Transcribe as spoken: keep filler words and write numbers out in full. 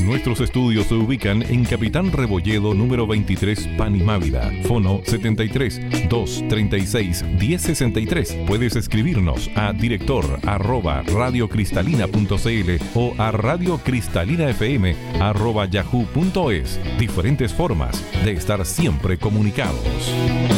Nuestros estudios se ubican en Capitán Rebolledo número veintitrés, Panimávida. Fono setenta y tres, doscientos treinta y seis, diez sesenta y tres. Puedes escribirnos a director arroba radiocristalina punto cl o a radiocristalina.fm arroba yahoo punto es. Diferentes formas de estar siempre comunicados.